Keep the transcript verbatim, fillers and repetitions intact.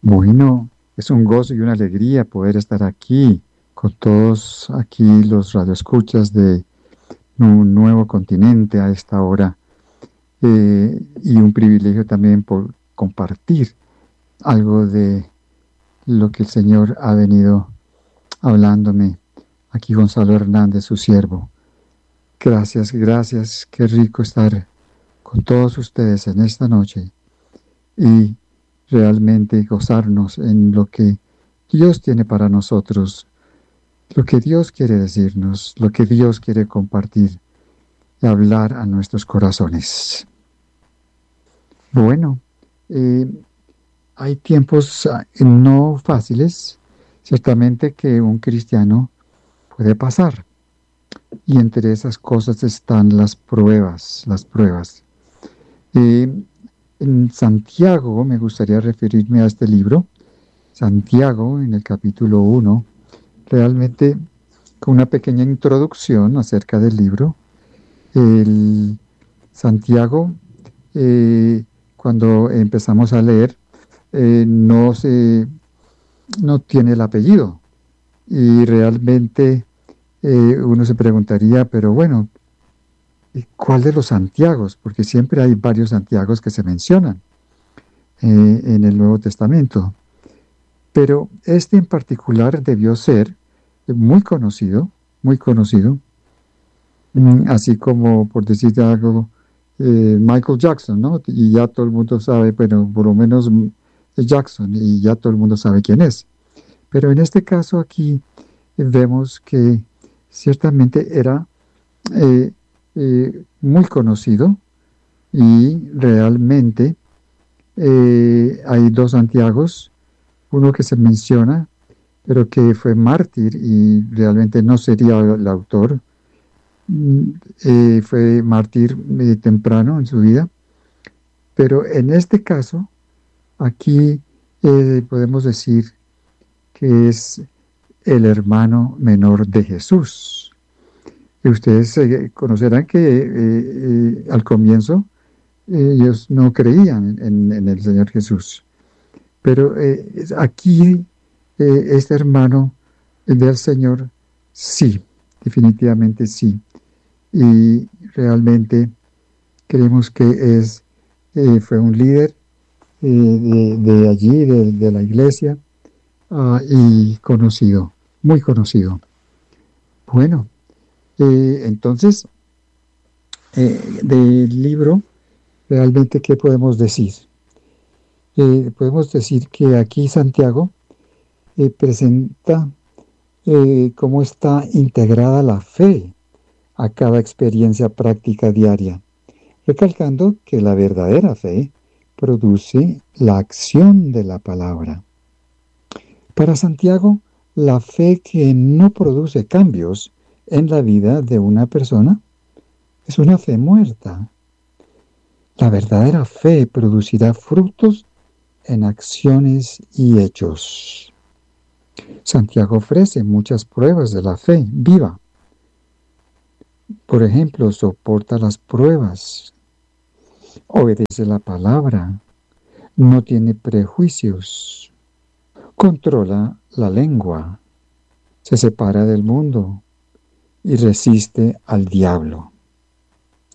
Bueno, es un gozo y una alegría poder estar aquí con todos aquí los radioescuchas de un nuevo continente a esta hora, eh, y un privilegio también por compartir algo de lo que el Señor ha venido hablándome. Aquí Gonzalo Hernández, su siervo. Gracias, gracias. Qué rico estar con todos ustedes en esta noche y realmente gozarnos en lo que Dios tiene para nosotros, lo que Dios quiere decirnos, lo que Dios quiere compartir y hablar a nuestros corazones. Bueno, eh, hay tiempos no fáciles, ciertamente, que un cristiano puede pasar. Y entre esas cosas están las pruebas, las pruebas. Eh, en Santiago, me gustaría referirme a este libro, Santiago, en el capítulo uno, realmente con una pequeña introducción acerca del libro. El Santiago, eh, cuando empezamos a leer, eh, no, se, no tiene el apellido. Y realmente eh, uno se preguntaría, pero bueno, ¿cuál de los Santiagos? Porque siempre hay varios Santiagos que se mencionan eh, en el Nuevo Testamento. Pero este en particular debió ser muy conocido, muy conocido, así como, por decir algo, eh, Michael Jackson, ¿no? Y ya todo el mundo sabe, bueno, por lo menos Jackson, y ya todo el mundo sabe quién es. Pero en este caso aquí vemos que ciertamente era eh, eh, muy conocido, y realmente eh, hay dos Santiagos, uno que se menciona, pero que fue mártir y realmente no sería el autor. Eh, fue mártir eh, temprano en su vida, pero en este caso, aquí eh, podemos decir que es el hermano menor de Jesús. Y ustedes eh, conocerán que eh, eh, al comienzo eh, ellos no creían en, en el Señor Jesús, pero eh, aquí eh, este hermano del Señor, sí, definitivamente sí. Y realmente creemos que es, eh, fue un líder eh, de, de allí, de, de la iglesia, uh, y conocido, muy conocido. Bueno, eh, entonces, eh, del libro, realmente, ¿qué podemos decir? Eh, podemos decir que aquí Santiago eh, presenta eh, cómo está integrada la fe a cada experiencia práctica diaria, recalcando que la verdadera fe produce la acción de la palabra. Para Santiago, la fe que no produce cambios en la vida de una persona es una fe muerta. La verdadera fe producirá frutos en acciones y hechos. Santiago ofrece muchas pruebas de la fe viva. Por ejemplo, soporta las pruebas, obedece la palabra, no tiene prejuicios, controla la lengua, se separa del mundo y resiste al diablo.